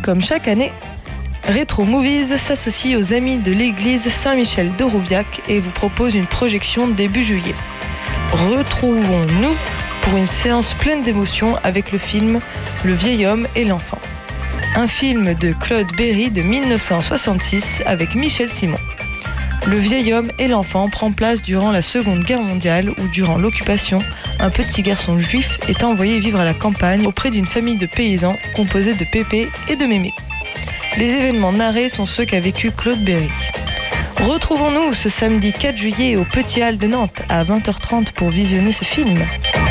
Comme chaque année, Retro Movies s'associe aux amis de l'église Saint-Michel de Rouviac et vous propose une projection début juillet. Retrouvons-nous pour une séance pleine d'émotions avec le film Le vieil homme et l'enfant. Un film de Claude Berry de 1966 avec Michel Simon. Le vieil homme et l'enfant prend place durant la Seconde Guerre mondiale où, durant l'occupation, un petit garçon juif est envoyé vivre à la campagne auprès d'une famille de paysans composée de Pépé et de Mémé. Les événements narrés sont ceux qu'a vécu Claude Berry. Retrouvons-nous ce samedi 4 juillet au Petit Hall de Nantes à 20h30 pour visionner ce film.